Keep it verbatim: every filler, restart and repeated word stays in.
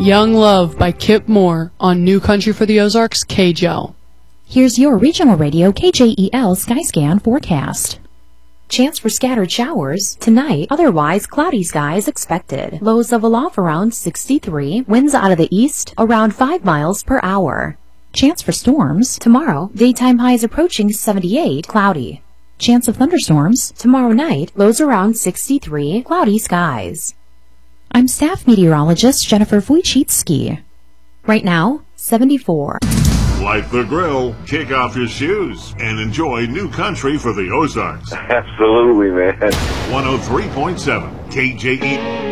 Young Love by Kip Moore on New Country for the Ozarks, K J E L. Here's your regional radio K J E L Skyscan forecast. Chance for scattered showers tonight, otherwise cloudy skies expected. Lows of aloft around sixty-three, winds out of the east around five miles per hour. Chance for storms tomorrow, daytime highs approaching seventy-eight, cloudy. Chance of thunderstorms tomorrow night, lows around sixty-three, cloudy skies. I'm staff meteorologist Jennifer Wojcicki. Right now, seventy-four. Light the grill, kick off your shoes, and enjoy New Country for the Ozarks. Absolutely, man. one oh three point seven K J E.